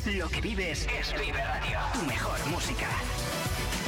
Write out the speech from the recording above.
Lo que vives es Vive Radio. Tu mejor música.